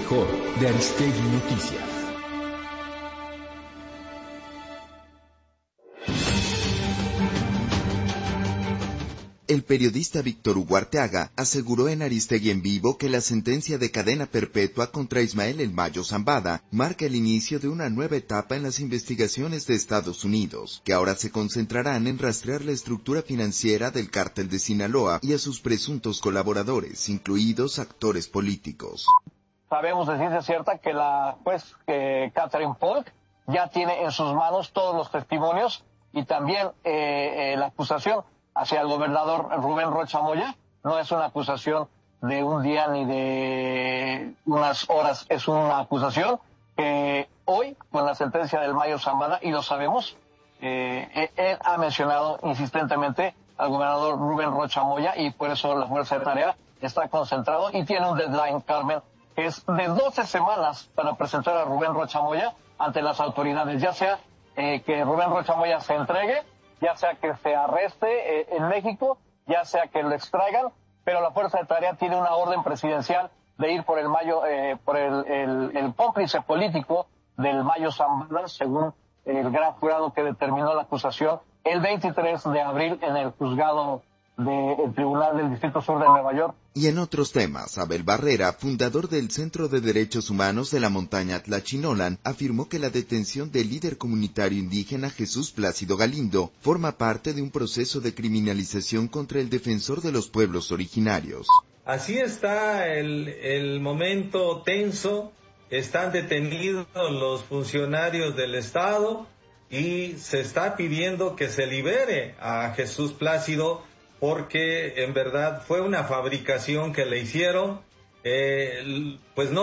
mejor de Aristegui Noticias. El periodista Víctor Hugo Arteaga aseguró en Aristegui en Vivo que la sentencia de cadena perpetua contra Ismael El Mayo Zambada marca el inicio de una nueva etapa en las investigaciones de Estados Unidos, que ahora se concentrarán en rastrear la estructura financiera del cártel de Sinaloa y a sus presuntos colaboradores, incluidos actores políticos. Sabemos de ciencia cierta que la juez Catherine Polk ya tiene en sus manos todos los testimonios y también la acusación hacia el gobernador Rubén Rocha Moya. No es una acusación de un día ni de unas horas, es una acusación que hoy, con la sentencia del Mayo Zambada, y lo sabemos, él ha mencionado insistentemente al gobernador Rubén Rocha Moya, y por eso la Fuerza de Tarea está concentrado y tiene un deadline, Carmen, que es de 12 semanas para presentar a Rubén Rocha Moya ante las autoridades, ya sea que Rubén Rocha Moya se entregue, ya sea que se arreste en México, ya sea que lo extraigan, pero la Fuerza de Tarea tiene una orden presidencial de ir por el Mayo, por el cómplice político del Mayo Zambada, según el gran jurado que determinó la acusación el 23 de abril en el juzgado del Tribunal del Distrito Sur de Nueva York. Y en otros temas, Abel Barrera, fundador del Centro de Derechos Humanos de la Montaña Tlachinolan, afirmó que la detención del líder comunitario indígena Jesús Plácido Galindo forma parte de un proceso de criminalización contra el defensor de los pueblos originarios. Así está el momento tenso, están detenidos los funcionarios del Estado y se está pidiendo que se libere a Jesús Plácido, porque en verdad fue una fabricación que le hicieron, pues no